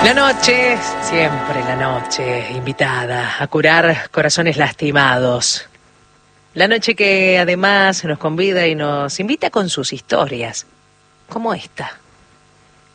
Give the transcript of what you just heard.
La noche, siempre la noche, invitada a curar corazones lastimados. La noche que además nos convida y nos invita con sus historias, como esta.